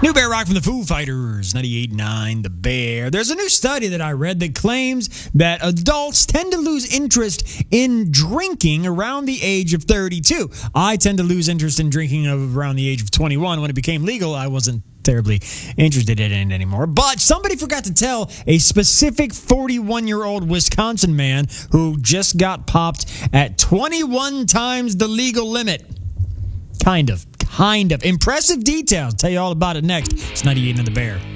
New Bear Rock from the Foo Fighters, 98.9 The Bear. There's a new study that I read that claims that adults tend to lose interest in drinking around the age of 32. I tend to lose interest in drinking around the age of 21. When it became legal, I wasn't terribly interested in it anymore. But somebody forgot to tell a specific 41-year-old Wisconsin man who just got popped at 21 times the legal limit. Kind of. Impressive details. Tell you all about it next. It's 98 in the Bear.